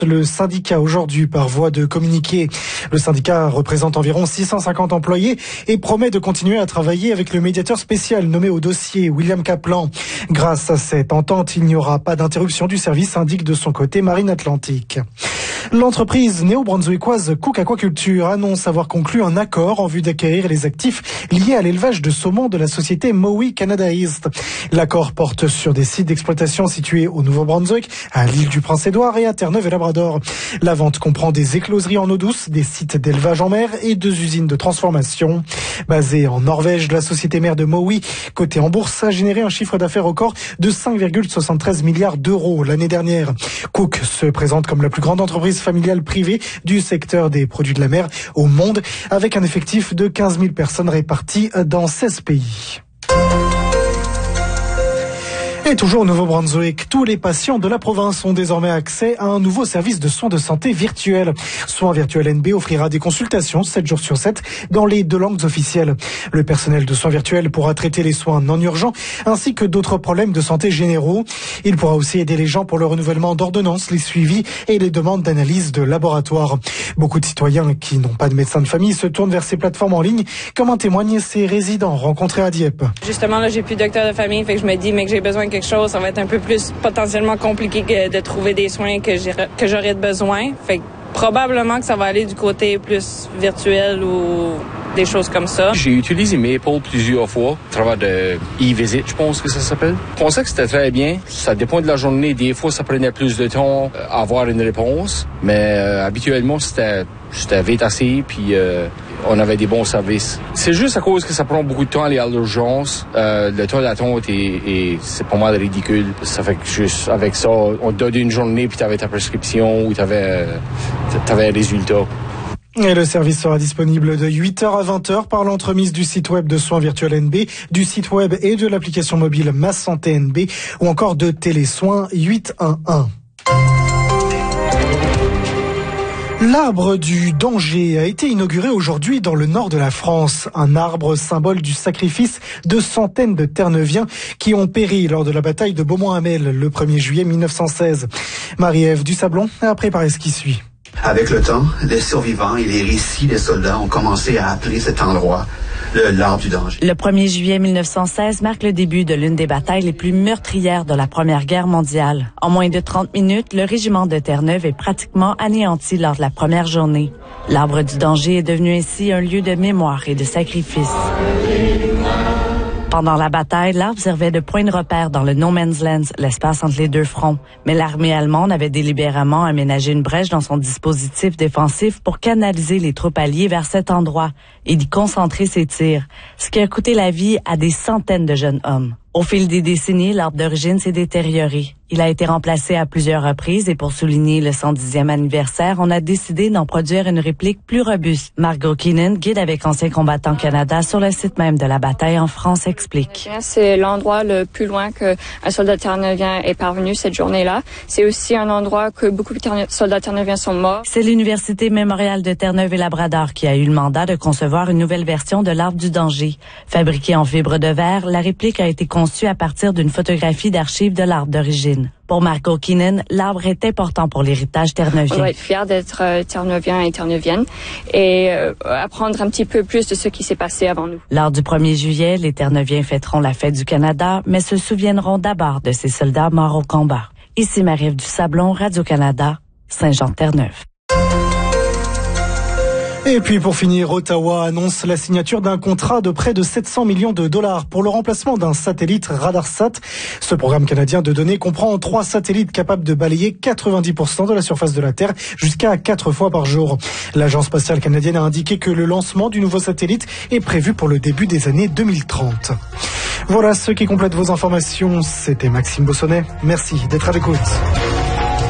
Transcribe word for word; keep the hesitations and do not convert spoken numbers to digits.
Le syndicat aujourd'hui par voie de communiqué. Le syndicat représente environ six cent cinquante employés et promet de continuer à travailler avec le médiateur spécial nommé au dossier, William Kaplan. Grâce à cette entente, il n'y aura pas d'interruption du service, indique de son côté Marine Atlantique. L'entreprise néo-brunswickoise Cook Aquaculture annonce avoir conclu un accord en vue d'acquérir les actifs liés à l'élevage de saumon de la société Mowi Canada East. L'accord porte sur des sites d'exploitation situés au Nouveau-Brunswick, à l'île du Prince-Édouard et à Terre-Neuve et Labrador. La vente comprend des écloseries en eau douce, des sites d'élevage en mer et deux usines de transformation. Basée en Norvège, la société mère de Mowi, cotée en bourse, a généré un chiffre d'affaires record de cinq virgule soixante-treize milliards d'euros l'année dernière. Cook se présente comme la plus grande entreprise familiale privée du secteur des produits de la mer au monde, avec un effectif de quinze mille personnes réparties dans seize pays. Et toujours au Nouveau-Brunswick, tous les patients de la province ont désormais accès à un nouveau service de soins de santé virtuel. Soins Virtuels N B offrira des consultations sept jours sur sept dans les deux langues officielles. Le personnel de soins virtuels pourra traiter les soins non urgents ainsi que d'autres problèmes de santé généraux. Il pourra aussi aider les gens pour le renouvellement d'ordonnances, les suivis et les demandes d'analyse de laboratoire. Beaucoup de citoyens qui n'ont pas de médecin de famille se tournent vers ces plateformes en ligne, comme en témoignent ces résidents rencontrés à Dieppe. Justement, là, j'ai plus de docteur de famille, fait que je me dis, mais que j'ai besoin de quelque chose, ça va être un peu plus potentiellement compliqué que de trouver des soins que j'ai, que j'aurais besoin. Fait que probablement que ça va aller du côté plus virtuel ou des choses comme ça. J'ai utilisé Maple plusieurs fois, à travers de e-visit, je pense que ça s'appelle. Je pensais que c'était très bien. Ça dépend de la journée. Des fois, ça prenait plus de temps à avoir une réponse. Mais euh, habituellement, c'était, c'était vite assez, puis euh, on avait des bons services. C'est juste à cause que ça prend beaucoup de temps à aller à l'urgence. Euh, le temps d'attente est, est c'est pas mal ridicule. Ça fait que juste avec ça, on te donne une journée, puis t'avais ta prescription ou t'avais, t'avais un résultat. Et le service sera disponible de huit heures à vingt heures par l'entremise du site web de Soins Virtuels N B, du site web et de l'application mobile Ma Santé N B ou encore de Télésoins huit un un. L'arbre du danger a été inauguré aujourd'hui dans le nord de la France. Un arbre symbole du sacrifice de centaines de Terre-Neuviens qui ont péri lors de la bataille de Beaumont-Hamel le premier juillet mille neuf cent seize. Marie-Ève Dusablon a préparé ce qui suit. Avec le temps, les survivants et les récits des soldats ont commencé à appeler cet endroit le l'arbre du danger. Le premier juillet mille neuf cent seize marque le début de l'une des batailles les plus meurtrières de la Première Guerre mondiale. En moins de trente minutes, le régiment de Terre-Neuve est pratiquement anéanti lors de la première journée. L'arbre du danger est devenu ainsi un lieu de mémoire et de sacrifice. Pendant la bataille, l'arbre servait de point de repère dans le No Man's Land, l'espace entre les deux fronts. Mais l'armée allemande avait délibérément aménagé une brèche dans son dispositif défensif pour canaliser les troupes alliées vers cet endroit et d'y concentrer ses tirs, ce qui a coûté la vie à des centaines de jeunes hommes. Au fil des décennies, l'arbre d'origine s'est détérioré. Il a été remplacé à plusieurs reprises et pour souligner le cent dixième anniversaire, on a décidé d'en produire une réplique plus robuste. Margot Keenan, guide avec Anciens combattants Canada sur le site même de la bataille en France, explique. C'est l'endroit le plus loin qu'un soldat terre-neuvien est parvenu cette journée-là. C'est aussi un endroit que beaucoup de soldats terre-neuviens sont morts. C'est l'Université mémoriale de Terre-Neuve et Labrador qui a eu le mandat de concevoir une nouvelle version de l'arbre du danger. Fabriquée en fibre de verre, la réplique a été conçue à partir d'une photographie d'archives de l'arbre d'origine. Pour Margot Keenan, l'arbre est important pour l'héritage terre-neuvien. On doit être fiers d'être euh, terre-neuvien et terre-neuvienne et euh, apprendre un petit peu plus de ce qui s'est passé avant nous. Lors du premier juillet, les Terre-Neuviens fêteront la fête du Canada, mais se souviendront d'abord de ces soldats morts au combat. Ici Marie-Ève Dusablon, Radio-Canada, Saint-Jean-de-Terre-Neuve. Et puis pour finir, Ottawa annonce la signature d'un contrat de près de sept cents millions de dollars pour le remplacement d'un satellite RadarSat. Ce programme canadien de données comprend trois satellites capables de balayer quatre-vingt-dix pour cent de la surface de la Terre jusqu'à quatre fois par jour. L'Agence spatiale canadienne a indiqué que le lancement du nouveau satellite est prévu pour le début des années deux mille trente. Voilà ce qui complète vos informations. C'était Maxime Bossonnet. Merci d'être à l'écoute.